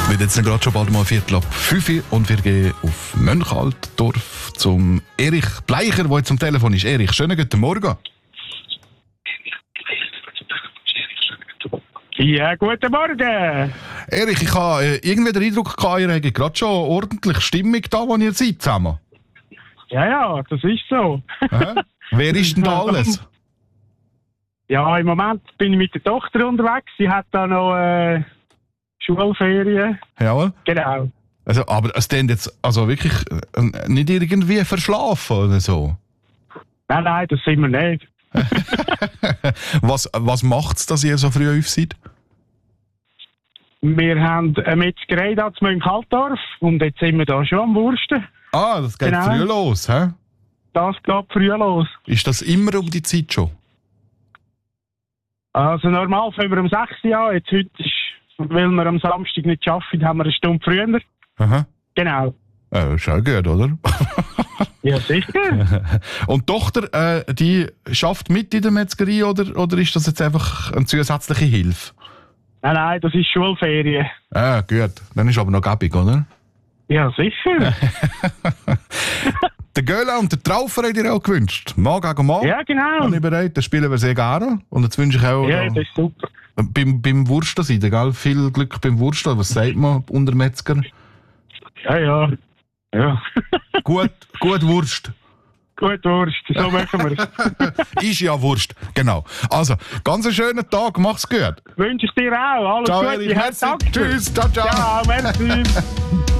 Wir jetzt gerade schon bald mal 4:45 und wir gehen auf Mönchaldorf zum Erich Bleicher, der jetzt am Telefon ist. Erich, schönen guten Morgen. Ja, guten Morgen. Erich, ich habe irgendwie den Eindruck gehabt, ihr habt gerade schon ordentlich Stimmung da, wo ihr seid zusammen. Ja, das ist so. Wer ist denn da alles? Ja, im Moment bin ich mit der Tochter unterwegs. Sie hat da noch Schulferien. Jawohl. Genau. Also, aber es klingt jetzt also wirklich nicht irgendwie verschlafen oder so. Nein, das sind wir nicht. Was macht's, dass ihr so früh auf seid? Wir haben eine Metzgerei da zu Mönchaldorf und jetzt sind wir da schon am Wursten. Ah, das geht Genau. früh los, hä? Das geht früh los. Ist das immer um die Zeit schon? Also normal fangen wir um 6 Uhr an. Jetzt heute ist, weil wir am Samstag nicht arbeiten, haben wir eine Stunde früher. Aha. Genau. Ist auch gut, oder? Ja, sicher. Und die Tochter, die schafft mit in der Metzgerei oder ist das jetzt einfach eine zusätzliche Hilfe? Nein, das ist Schulferien. Ah, gut. Dann ist aber noch gäbig, oder? Ja, sicher. Der Göhle und der Traufer haben dir auch gewünscht. Mann gegen Mann. Ja, genau. Bin ich bereit. Das spielen wir sehr gerne. Und jetzt wünsche ich auch Ja, das ist super. beim Wursten sein, gell? Viel Glück beim Wursten. Was sagt man unter Metzger? Ja. Gut Wurst. Gut Wurst, so machen wir es. Ist ja Wurst, genau. Also, ganz einen schönen Tag, mach's gut. Wünsche ich dir auch. Alles Ciao, Gute. Erich, merci. Danke. Tschüss, ciao. Ja, merci.